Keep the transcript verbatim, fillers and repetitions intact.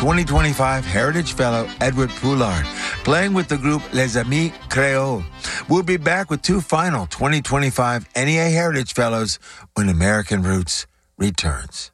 twenty twenty-five Heritage Fellow Edward Poulard, playing with the group Les Amis Creoles. We'll be back with two final twenty twenty-five N E A Heritage Fellows when American Roots returns.